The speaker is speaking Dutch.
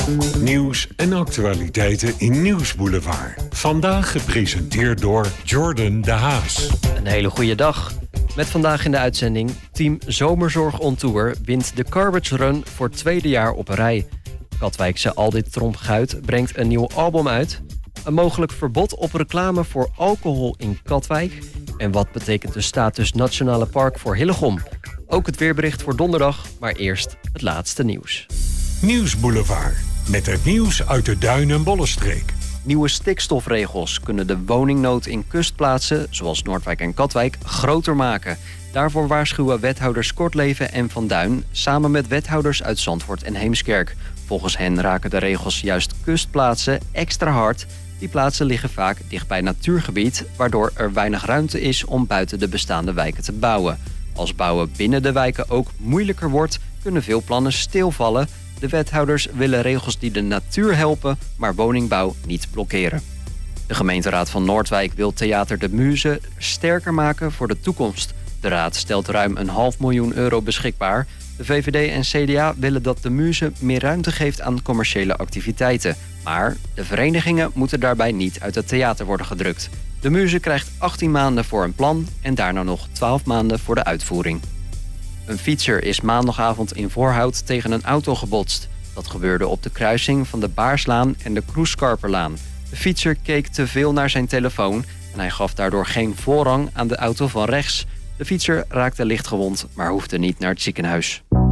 Nieuws en actualiteiten in Nieuwsboulevard. Vandaag gepresenteerd door Jordan de Haas. Een hele goede dag. Met vandaag in de uitzending: Team Zomerzorg on Tour wint de Garbage Run voor het tweede jaar op een rij. Katwijkse Aldit Tromp-Guit brengt een nieuw album uit. Een mogelijk verbod op reclame voor alcohol in Katwijk. En wat betekent de status Nationale Park voor Hillegom? Ook het weerbericht voor donderdag, maar eerst het laatste nieuws. Nieuwsboulevard, met het nieuws uit de Duin- en Bollenstreek. Nieuwe stikstofregels kunnen de woningnood in kustplaatsen, zoals Noordwijk en Katwijk, groter maken. Daarvoor waarschuwen wethouders Kortleven en Van Duin samen met wethouders uit Zandvoort en Heemskerk. Volgens hen raken de regels juist kustplaatsen extra hard. Die plaatsen liggen vaak dichtbij natuurgebied, waardoor er weinig ruimte is om buiten de bestaande wijken te bouwen. Als bouwen binnen de wijken ook moeilijker wordt, kunnen veel plannen stilvallen. De wethouders willen regels die de natuur helpen, maar woningbouw niet blokkeren. De gemeenteraad van Noordwijk wil Theater de Muze sterker maken voor de toekomst. De raad stelt ruim €500.000 beschikbaar. De VVD en CDA willen dat de Muze meer ruimte geeft aan commerciële activiteiten. Maar de verenigingen moeten daarbij niet uit het theater worden gedrukt. De Muze krijgt 18 maanden voor een plan en daarna nog 12 maanden voor de uitvoering. Een fietser is maandagavond in Voorhout tegen een auto gebotst. Dat gebeurde op de kruising van de Baarslaan en de Kroeskarperlaan. De fietser keek te veel naar zijn telefoon en hij gaf daardoor geen voorrang aan de auto van rechts. De fietser raakte licht gewond, maar hoefde niet naar het ziekenhuis.